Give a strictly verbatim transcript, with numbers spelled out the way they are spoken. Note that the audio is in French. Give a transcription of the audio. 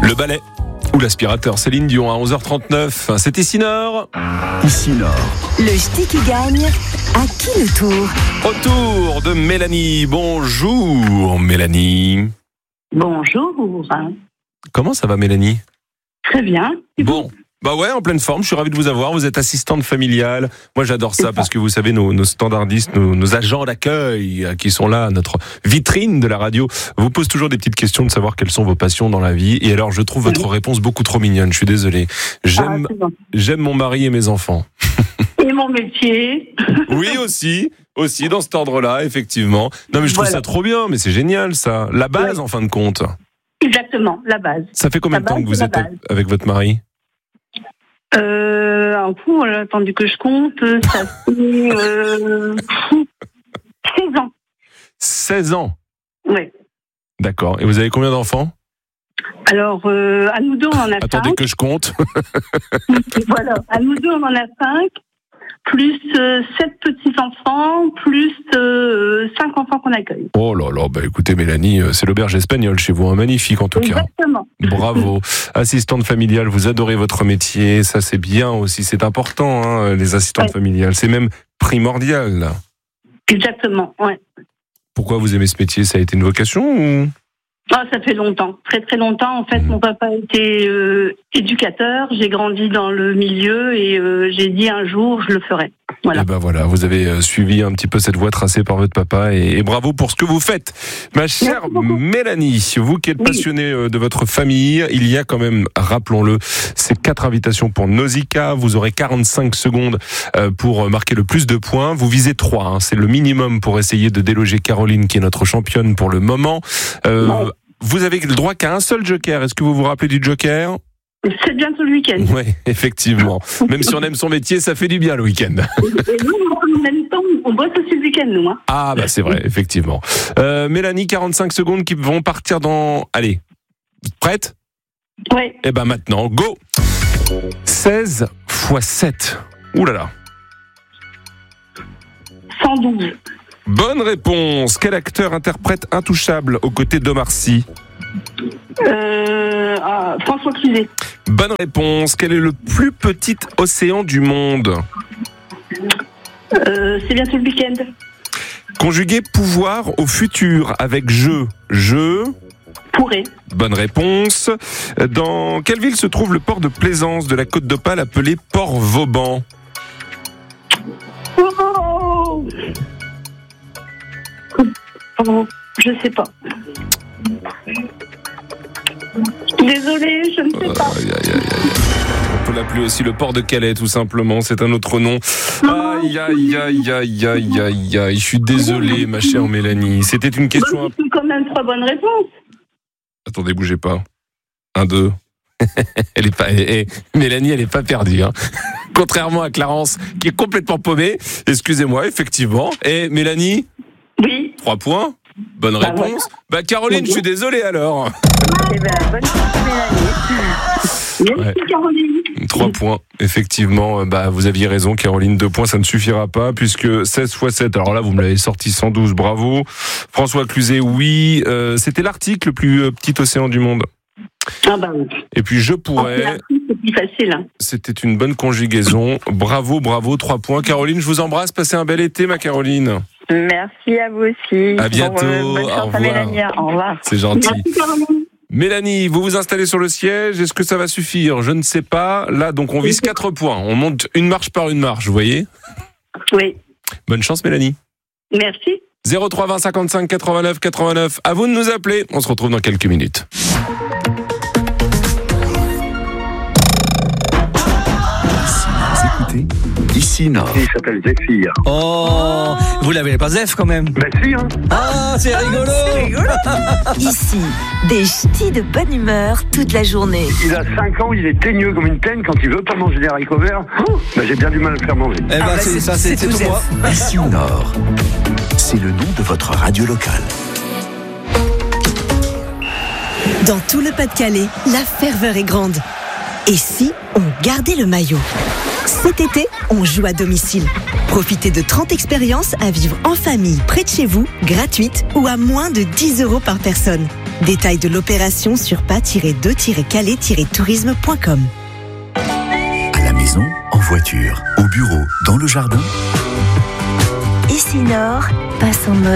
Le balai ou l'aspirateur. Céline Dion à onze heures trente-neuf. C'est Ici Nord. Ici Nord. Le ch'ti qui gagne, à qui le tour? Au tour de Mélanie. Bonjour Mélanie. Bonjour. Comment ça va Mélanie? Très bien. Et Bon. Bah ouais, en pleine forme, je suis ravi de vous avoir. Vous êtes assistante familiale. Moi, j'adore ça parce que vous savez, nos, nos standardistes, nos, nos agents d'accueil qui sont là, notre vitrine de la radio, vous posent toujours des petites questions de savoir quelles sont vos passions dans la vie. Et alors, je trouve votre réponse beaucoup trop mignonne. Je suis désolé. J'aime, Ah, c'est bon. j'aime mon mari et mes enfants. Et mon métier. Oui, aussi. Aussi, dans cet ordre-là, effectivement. Non, mais je trouve Voilà. ça trop bien. Mais c'est génial, ça. La base, Ouais. en fin de compte. Exactement, la base. Ça fait combien La de temps base, que vous c'est êtes la base. avec votre mari? Euh, un coup, on a attendu que je compte, ça fait euh, seize ans. seize ans. Ouais. D'accord. Et vous avez combien d'enfants? Alors, euh, à nous deux, on en a Attendez cinq. que je compte. Voilà, à nous deux, on en a cinq, plus euh, sept petits-enfants, plus euh, cinq enfants qu'on accueille. Oh là là, bah écoutez Mélanie, euh, c'est l'auberge espagnole chez vous, hein, magnifique en tout cas. Exactement. Bravo. Assistante familiale, vous adorez votre métier, ça c'est bien aussi, c'est important, hein, les assistantes Ouais. familiales, c'est même primordial. Exactement, ouais. Pourquoi vous aimez ce métier? Ça a été une vocation ou... Ah, ça fait longtemps, très très longtemps. En fait, Mmh. mon papa était euh, éducateur. J'ai grandi dans le milieu et euh, j'ai dit un jour, je le ferai. Voilà. Eh ben voilà, vous avez euh, suivi un petit peu cette voie tracée par votre papa et, et bravo pour ce que vous faites. Ma chère Merci beaucoup. Mélanie, vous qui êtes Oui. passionnée euh, de votre famille, il y a quand même, rappelons-le, ces quatre invitations pour Nausicaa. Vous aurez quarante-cinq secondes euh, pour marquer le plus de points. Vous visez trois, hein, c'est le minimum pour essayer de déloger Caroline qui est notre championne pour le moment. Euh, Ouais. Vous avez le droit qu'à un seul joker. Est-ce que vous vous rappelez du joker? C'est bientôt le week-end. Oui, effectivement. Même si on aime son métier, ça fait du bien le week-end. Et nous, en même temps, on bosse aussi le week-end, nous. Hein. Ah bah c'est vrai, effectivement. Euh, Mélanie, quarante-cinq secondes qui vont partir dans... Allez, prête? Ouais. Eh ben maintenant, go! seize fois sept. Ouh là là. cent douze. Bonne réponse. Quel acteur interprète Intouchable aux côtés d'Omar Sy? Euh, ah, François Cluzet. Bonne réponse. Quel est le plus petit océan du monde? Euh, c'est bientôt le week-end. Conjuguer pouvoir au futur avec je. Je... Pourrait. Bonne réponse. Dans quelle ville se trouve le port de plaisance de la Côte d'Opale appelé Port Vauban? Oh, oh, je sais pas. Désolée, je ne sais pas. Aïe, aïe, aïe, aïe. On peut l'appeler aussi le port de Calais, tout simplement. C'est un autre nom. Aïe, aïe, aïe, aïe, aïe, aïe, aïe. Je suis désolé, ma chère Mélanie. C'était une question... Bon, c'est quand même trois bonnes réponses. Attendez, bougez pas. Un, deux. Elle est pas... eh, eh, Mélanie, elle est pas perdue. Hein. Contrairement à Clarence, qui est complètement paumée. Excusez-moi, effectivement. Et Mélanie, Oui. trois points. Bonne Bah, réponse. Bah Caroline, je suis désolé alors. Eh ben, bonne chance, Mélanie. Merci, Ouais. Caroline. Trois points, effectivement, bah vous aviez raison Caroline, deux points ça ne suffira pas puisque seize fois sept, alors là vous me l'avez sorti cent douze, bravo. François Cluzet, oui, euh, c'était l'Arctique le plus euh, petit océan du monde. Ah bah oui. Et puis je pourrais, C'est plus facile. Hein. c'était une bonne conjugaison, bravo, bravo, trois points. Caroline, je vous embrasse, passez un bel été ma Caroline. Merci à vous aussi. À bientôt, Bon, bonne au chance à revoir. Mélanie. Au revoir. C'est gentil. Merci, Caroline. Mélanie, vous vous installez sur le siège, est-ce que ça va suffire? Je ne sais pas, là donc on vise quatre points, on monte une marche par une marche, vous voyez? Oui. Bonne chance Mélanie. Merci. zéro trois vingt cinquante-cinq quatre-vingt-neuf quatre-vingt-neuf. À vous de nous appeler. On se retrouve dans quelques minutes. Vous écoutez Ici Nord. Il s'appelle Zéphyr. Oh, vous l'avez pas Zef quand même. Ben si, hein. Ah, c'est rigolo. Ici, des ch'tis de bonne humeur toute la journée. Il a cinq ans, il est teigneux comme une teigne. Quand il veut pas manger des haricots verts, oh, ben j'ai bien du mal à le faire manger. Eh ben, bah, c'est, c'est- ça, c'est, c'est c'est tout tout moi. Ici Nord. C'est le nom de votre radio locale. Dans tout le Pas-de-Calais, la ferveur est grande. Et si on gardait le maillot? Cet été, on joue à domicile. Profitez de trente expériences à vivre en famille près de chez vous, gratuites ou à moins de dix euros par personne. Détail de l'opération sur pas tiret deux tiret calais tiret tourisme point com. À la maison, en voiture, au bureau, dans le jardin. Ici Nord passe en mode